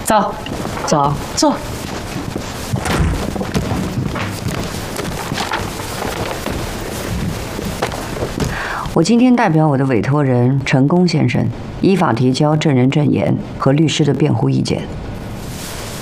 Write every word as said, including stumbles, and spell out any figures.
走， 走。 坐。 我今天代表我的委托人陈功先生，依法提交证人证言和律师的辩护意见。